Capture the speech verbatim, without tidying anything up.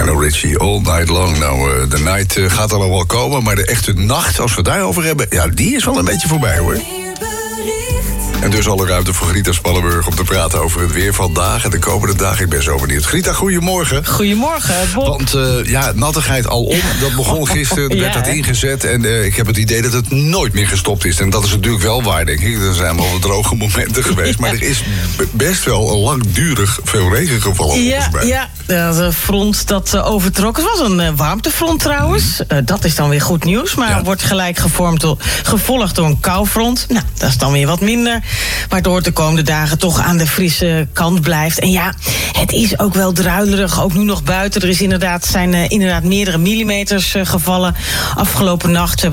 Lionel Richie, All Night Long. Nou, uh, de night uh, gaat er al wel komen, maar de echte nacht, als we het daarover hebben, ja, die is wel een beetje voorbij, hoor. En dus alle ruimte voor Grita Spannenburg om te praten over het weer vandaag en de komende dagen. Ik ben zo benieuwd. Grita, goedemorgen. Goedemorgen, Bob. Want uh, ja, nattigheid alom, dat begon gisteren, ja, werd dat hè? ingezet. En uh, ik heb het idee dat het nooit meer gestopt is. En dat is natuurlijk wel waar, denk ik. Er zijn wel wat droge momenten geweest. Maar er is b- best wel langdurig veel regen gevallen, Ja, volgens mij. ja, dat front dat uh, overtrok. Het was een uh, warmtefront trouwens. Uh, dat is dan weer goed nieuws. Maar Ja. wordt gelijk gevormd door, gevolgd door een koufront. Nou, dat is dan weer wat minder. Waardoor het de komende dagen toch aan de frisse kant blijft. En ja, het is ook wel druilerig. Ook nu nog buiten. Er is inderdaad, zijn uh, inderdaad meerdere millimeters uh, gevallen afgelopen nacht.